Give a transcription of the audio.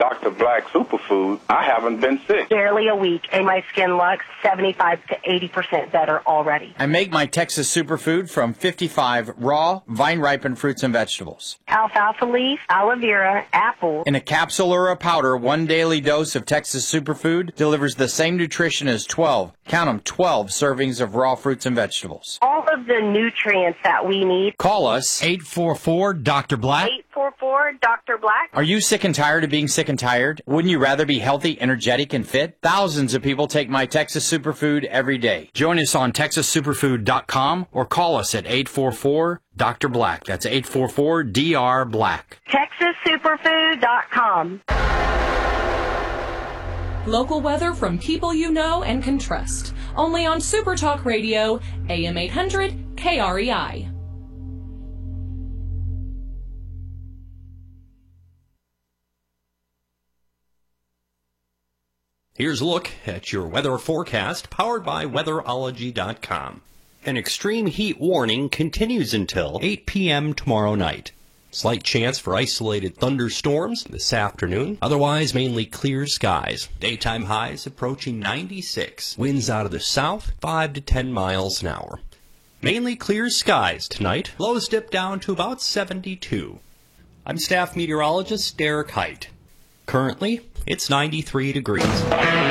Dr. Black Superfood, I haven't been sick. Barely a week, and my skin looks 75 to 80% better already. I make my Texas Superfood from 55 raw, vine-ripened fruits and vegetables. Alfalfa leaf, aloe vera, apple. In a capsule or a powder, 1 daily dose of Texas Superfood delivers the same nutrition as 12, count them, 12 servings of raw fruits and vegetables. All of the nutrients that we need. Call us 844-DR-BLACK. 844-DR-BLACK. Are you sick and tired of being sick and tired? Wouldn't you rather be healthy, energetic, and fit? Thousands of people take my Texas Superfood every day. Join us on TexasSuperfood.com or call us at 844-DR-BLACK. That's 844-DR-BLACK. TexasSuperfood.com. Local weather from people you know and can trust. Only on Super Talk Radio, AM 800 KREI. Here's a look at your weather forecast, powered by weatherology.com. An extreme heat warning continues until 8 p.m. tomorrow night. Slight chance for isolated thunderstorms this afternoon. Otherwise, mainly clear skies. Daytime highs approaching 96. Winds out of the south, 5 to 10 miles an hour. Mainly clear skies tonight. Lows dip down to about 72. I'm staff meteorologist Derek Height. Currently, it's 93 degrees.